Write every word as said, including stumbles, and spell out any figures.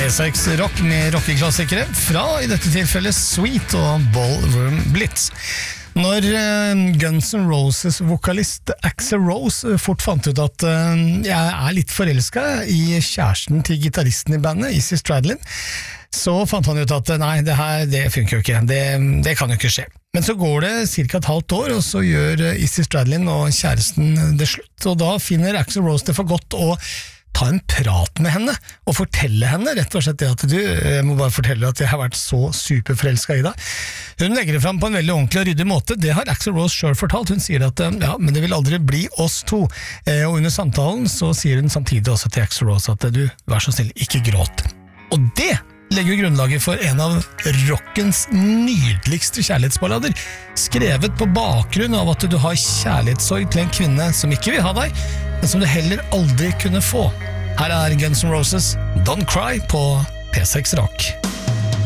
P seks Rock med rockeklassikere fra, i dette tilfellet, Sweet og Ballroom Blitz. Når uh, Guns N' Roses-vokalist Axl Rose fort fant ut at uh, jeg er litt forelsket i kjæresten til gitaristen i bandet, Izzy Stradlin, så fant han ut at nei, det her det funker jo ikke, det, det kan jo ikke skje. Men så går det cirka et halvt år, og så gjør Izzy Stradlin og kjæresten det slutt, og da finner Axl Rose det for godt å ta en prat med henne, og fortelle henne rett og slett det at du, jeg må bare fortelle at jeg har vært så superforelsket i deg. Hun legger det frem på en veldig ordentlig og ryddig måte, det har Axl Rose selv fortalt, hun sier at ja, men det vil aldri bli oss to, og under samtalen så sier hun samtidig også til Axl Rose at du, vær så snill, ikke gråt. Og det legger grunnlaget for en av rockens nydeligste kjærlighetsballader, skrevet på bakgrunn av at du har kjærlighetssorg til en kvinne som ikke vil ha deg, men som du heller aldri kunne få. Her er Guns N' Roses Don't Cry på P seks Rock.